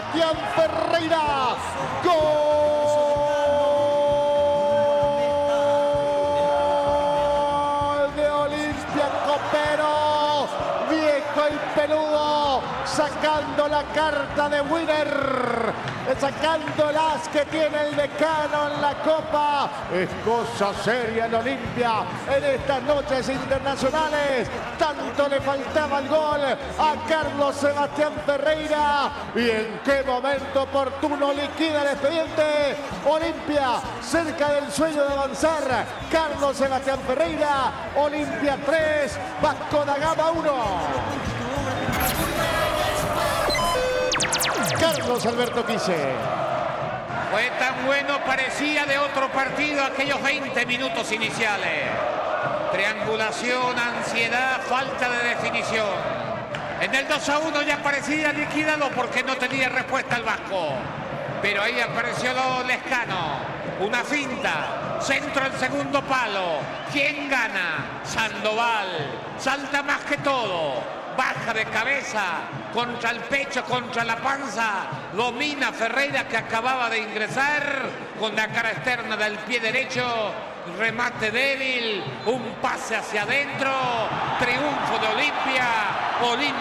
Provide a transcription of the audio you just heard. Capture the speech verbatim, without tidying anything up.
Sebastián Ferreira. Gol de Olimpia Copero. Viejo y peludo, sacando la carta de winner, sacando el as que tiene el decano en la Copa. Es cosa seria en Olimpia en estas noches internacionales. Tanto le faltaba el gol a Carlos Sebastián Ferreira. Y en qué momento oportuno liquida el expediente. Olimpia cerca del sueño de avanzar. Carlos Sebastián Ferreira. Olimpia tres, Vasco da Gama uno. Carlos Alberto Quise. Fue tan bueno, parecía de otro partido aquellos veinte minutos iniciales. Triangulación, ansiedad, falta de definición. En el dos a uno ya parecía liquidado porque no tenía respuesta el Vasco. Pero ahí apareció Lescano. Una finta. Centro al segundo palo. ¿Quién gana? Sandoval. Salta más que todo. Baja de cabeza contra el pecho, contra la panza. Domina Ferreira, que acababa de ingresar con la cara externa del pie derecho. Remate débil. Un pase hacia adentro. Triunfo de Olimpia. Olimpia.